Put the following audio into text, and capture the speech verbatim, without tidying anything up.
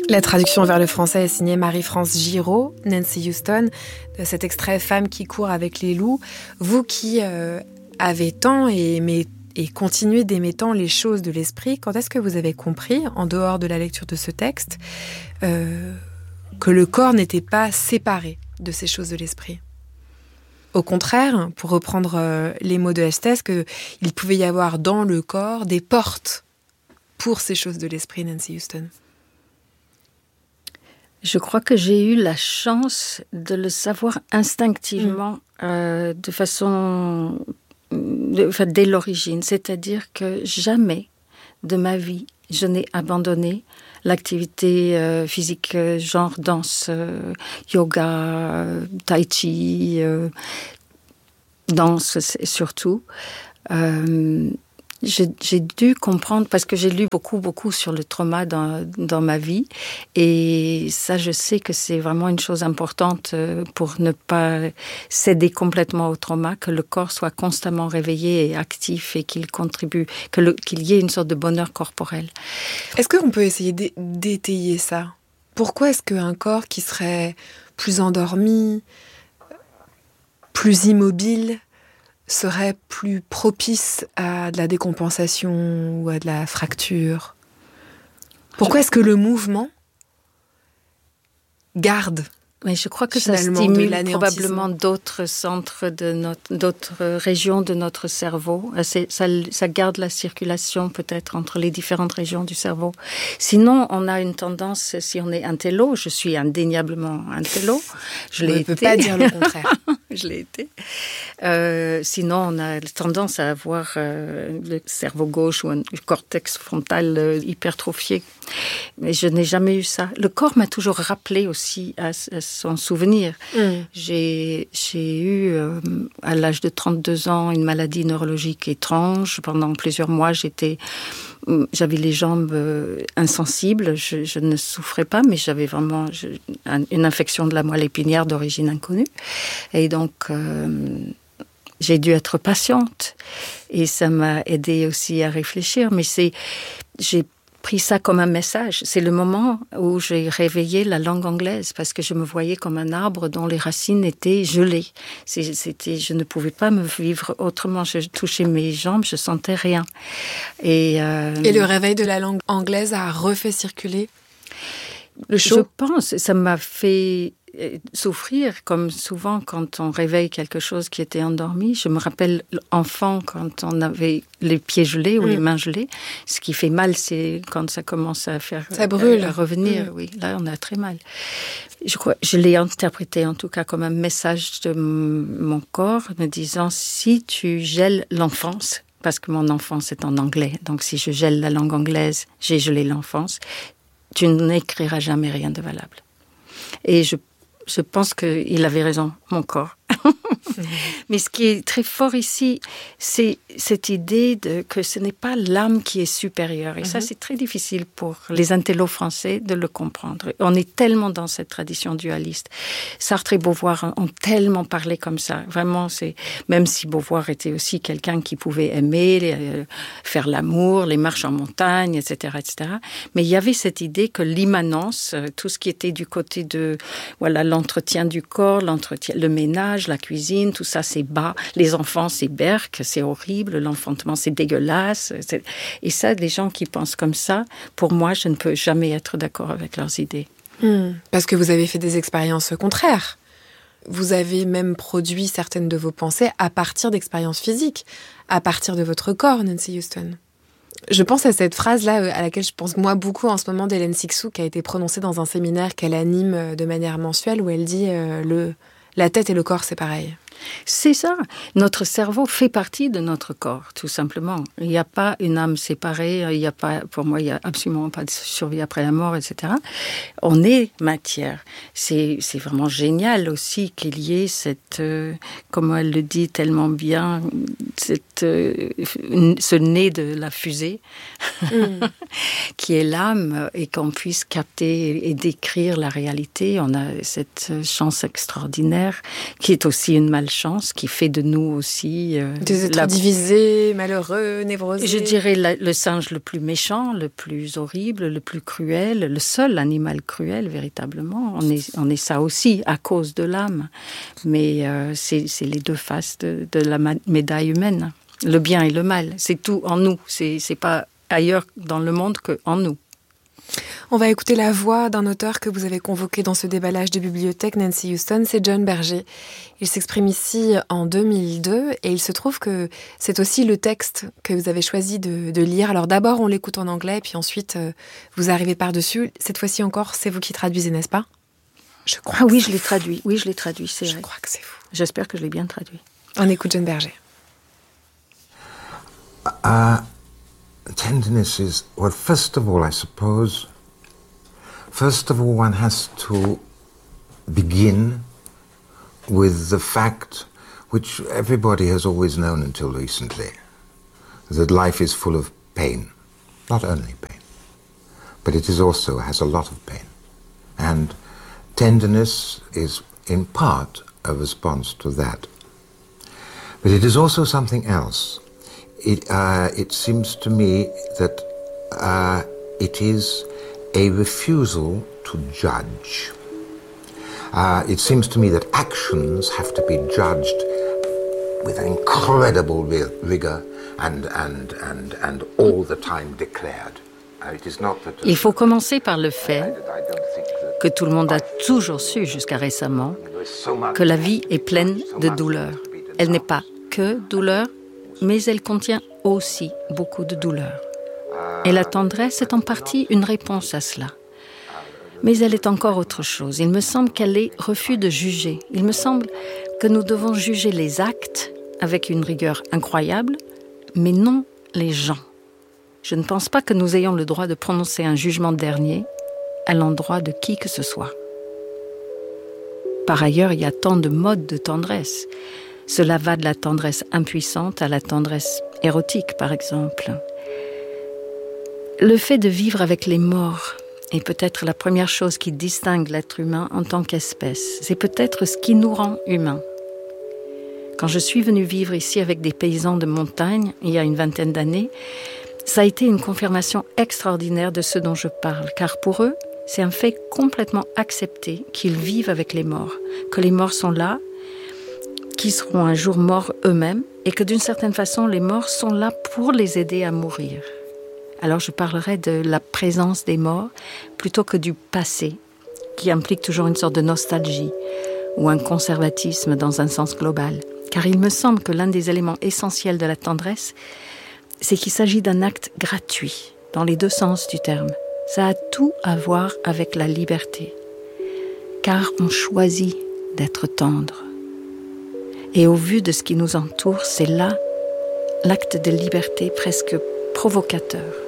La traduction vers le français est signée Marie-France Giraud, Nancy Houston, de cet extrait « Femme qui court avec les loups ». Vous qui euh, avez tant et, aimé, et continuez d'aimer tant les choses de l'esprit, quand est-ce que vous avez compris, en dehors de la lecture de ce texte, euh, que le corps n'était pas séparé de ces choses de l'esprit ? Au contraire, pour reprendre euh, les mots de Esthès, qu'il pouvait y avoir dans le corps des portes pour ces choses de l'esprit, Nancy Houston. Je crois que j'ai eu la chance de le savoir instinctivement, mmh. euh, de façon, de, enfin, dès l'origine. C'est-à-dire que jamais de ma vie, je n'ai abandonné l'activité euh, physique, euh, genre danse, euh, yoga, euh, tai chi, euh, danse surtout. Euh, J'ai, j'ai dû comprendre, parce que j'ai lu beaucoup, beaucoup sur le trauma dans, dans ma vie. Et ça, je sais que c'est vraiment une chose importante pour ne pas céder complètement au trauma, que le corps soit constamment réveillé et actif et qu'il contribue, que le, qu'il y ait une sorte de bonheur corporel. Est-ce qu'on peut essayer d'étayer ça ? Pourquoi est-ce qu'un corps qui serait plus endormi, plus immobile, serait plus propice à de la décompensation ou à de la fracture ? Pourquoi est-ce que le mouvement garde ? Mais je crois que ça stimule probablement d'autres centres, de notre, d'autres régions de notre cerveau. C'est, ça, ça garde la circulation peut-être entre les différentes régions du cerveau. Sinon, on a une tendance, si on est intello, je suis indéniablement intello. Je l'ai on été. ne peut pas dire le contraire. Je l'ai été. Euh, sinon, on a tendance à avoir euh, le cerveau gauche ou un cortex frontal euh, hypertrophié. Mais je n'ai jamais eu ça. Le corps m'a toujours rappelé aussi à, à son souvenir. Mm. J'ai, j'ai eu, euh, à l'âge de trente-deux ans, une maladie neurologique étrange. Pendant plusieurs mois, j'étais, j'avais les jambes euh, insensibles. Je, je ne souffrais pas, mais j'avais vraiment je, une infection de la moelle épinière d'origine inconnue. Et donc, euh, j'ai dû être patiente. Et ça m'a aidée aussi à réfléchir. Mais c'est, j'ai pris ça comme un message. C'est le moment où j'ai réveillé la langue anglaise parce que je me voyais comme un arbre dont les racines étaient gelées. C'est, c'était, je ne pouvais pas me vivre autrement. Je touchais mes jambes, je sentais rien. Et, euh, Et le réveil de la langue anglaise a refait circuler le chaud ? Je pense, ça m'a fait souffrir, comme souvent quand on réveille quelque chose qui était endormi. Je me rappelle enfant quand on avait les pieds gelés ou mmh. les mains gelées. Ce qui fait mal, c'est quand ça commence à faire ça brûle. À revenir. Mmh. Oui, là on a très mal. Je crois, je l'ai interprété en tout cas comme un message de m- mon corps, me disant si tu gèles l'enfance. Parce que mon enfance est en anglais, donc si je gèle la langue anglaise, j'ai gelé l'enfance. Tu n'écriras jamais rien de valable. Et je Je pense qu'il avait raison, mon corps. Mmh. Mais ce qui est très fort ici, c'est cette idée de, que ce n'est pas l'âme qui est supérieure. Et mmh. ça, c'est très difficile pour les intellos français de le comprendre. On est tellement dans cette tradition dualiste. Sartre et Beauvoir ont tellement parlé comme ça. Vraiment, c'est, même si Beauvoir était aussi quelqu'un qui pouvait aimer, euh, faire l'amour, les marches en montagne, et cetera, et cetera. Mais il y avait cette idée que l'immanence, tout ce qui était du côté de voilà, l'entretien du corps, l'entretien, le ménage, la cuisine, tout ça c'est bas, les enfants c'est berk, c'est horrible, l'enfantement c'est dégueulasse. C'est... Et ça, les gens qui pensent comme ça, pour moi, je ne peux jamais être d'accord avec leurs idées. Mmh, parce que vous avez fait des expériences contraires. Vous avez même produit certaines de vos pensées à partir d'expériences physiques, à partir de votre corps, Nancy Houston. Je pense à cette phrase-là, à laquelle je pense moi beaucoup en ce moment, d'Hélène Cixous, qui a été prononcée dans un séminaire qu'elle anime de manière mensuelle, où elle dit euh, le, « la tête et le corps, c'est pareil ». C'est ça. Notre cerveau fait partie de notre corps, tout simplement. Il n'y a pas une âme séparée. Il y a pas, pour moi, il n'y a absolument pas de survie après la mort, et cetera. On est matière. C'est, c'est vraiment génial aussi qu'il y ait cette, euh, comme elle le dit tellement bien, cette, euh, ce nez de la fusée, mm. qui est l'âme, et qu'on puisse capter et décrire la réalité. On a cette chance extraordinaire, qui est aussi une malchance. malchance qui fait de nous aussi... Euh, Des êtres la... divisés, malheureux, névrosés. Je dirais la, le singe le plus méchant, le plus horrible, le plus cruel, le seul animal cruel, véritablement. On est, on est ça aussi, à cause de l'âme. Mais euh, c'est, c'est les deux faces de, de la médaille humaine. Le bien et le mal, c'est tout en nous. C'est, c'est pas ailleurs dans le monde qu'en nous. On va écouter la voix d'un auteur que vous avez convoqué dans ce déballage de bibliothèque, Nancy Houston, c'est John Berger. Il s'exprime ici en deux mille deux et il se trouve que c'est aussi le texte que vous avez choisi de, de lire. Alors d'abord on l'écoute en anglais puis ensuite euh, vous arrivez par-dessus. Cette fois-ci encore, c'est vous qui traduisez, n'est-ce pas? Je crois ah oui, je l'ai traduit. Oui, je l'ai traduit, c'est je vrai. Je crois que c'est vous. J'espère que je l'ai bien traduit. On écoute John Berger. Uh, tenderness is, well, first of all, I suppose, first of all, one has to begin with the fact which everybody has always known until recently, that life is full of pain. Not only pain, but it is also has a lot of pain. And tenderness is in part a response to that. But it is also something else. It, uh, it seems to me that uh, it is a refusal to judge. Uh, it seems to me that actions have to be judged with an incredible rigor and, and, and, and all the time declared. Uh, it is not that, uh, Il faut commencer par le fait que tout le monde a toujours su jusqu'à récemment que la vie est pleine de douleur. Elle n'est pas que douleur, mais elle contient aussi beaucoup de douleur. Et la tendresse est en partie une réponse à cela. Mais elle est encore autre chose. Il me semble qu'elle est refus de juger. Il me semble que nous devons juger les actes avec une rigueur incroyable, mais non les gens. Je ne pense pas que nous ayons le droit de prononcer un jugement dernier à l'endroit de qui que ce soit. Par ailleurs, il y a tant de modes de tendresse. Cela va de la tendresse impuissante à la tendresse érotique, par exemple. Le fait de vivre avec les morts est peut-être la première chose qui distingue l'être humain en tant qu'espèce. C'est peut-être ce qui nous rend humains. Quand je suis venue vivre ici avec des paysans de montagne, il y a une vingtaine d'années, ça a été une confirmation extraordinaire de ce dont je parle, car pour eux, c'est un fait complètement accepté qu'ils vivent avec les morts, que les morts sont là, qu'ils seront un jour morts eux-mêmes, et que d'une certaine façon, les morts sont là pour les aider à mourir. Alors je parlerai de la présence des morts plutôt que du passé, qui implique toujours une sorte de nostalgie ou un conservatisme dans un sens global. Car il me semble que l'un des éléments essentiels de la tendresse, c'est qu'il s'agit d'un acte gratuit, dans les deux sens du terme. Ça a tout à voir avec la liberté, car on choisit d'être tendre. Et au vu de ce qui nous entoure, c'est là l'acte de liberté presque provocateur.